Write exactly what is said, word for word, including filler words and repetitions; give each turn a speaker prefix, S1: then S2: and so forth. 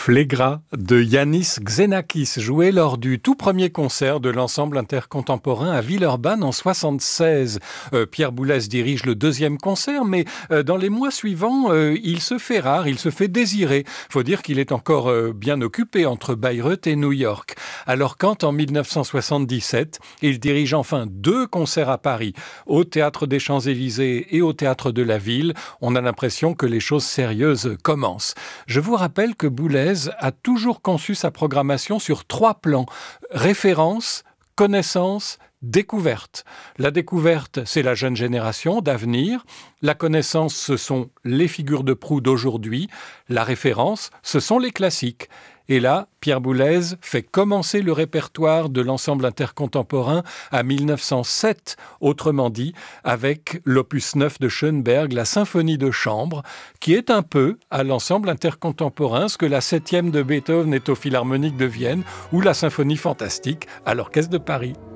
S1: Phlégra de Yannis Xenakis, joué lors du tout premier concert de l'ensemble intercontemporain à Villeurbanne en soixante-seize. Euh, Pierre Boulez dirige le deuxième concert, mais euh, dans les mois suivants, euh, il se fait rare, il se fait désirer. Faut dire qu'il est encore euh, bien occupé entre Bayreuth et New York. Alors quand, en dix-neuf cent soixante-dix-sept, il dirige enfin deux concerts à Paris, au Théâtre des Champs-Élysées et au Théâtre de la Ville, on a l'impression que les choses sérieuses commencent. Je vous rappelle que Boulez a toujours conçu sa programmation sur trois plans: référence, connaissance, découverte. La découverte, c'est la jeune génération d'avenir. La connaissance, ce sont les figures de proue d'aujourd'hui. La référence, ce sont les classiques. Et là, Pierre Boulez fait commencer le répertoire de l'ensemble intercontemporain à dix-neuf cent sept, autrement dit, avec l'opus neuf de Schönberg, la symphonie de chambre, qui est un peu, à l'ensemble intercontemporain, ce que la septième de Beethoven est au Philharmonique de Vienne ou la symphonie fantastique à l'Orchestre de Paris.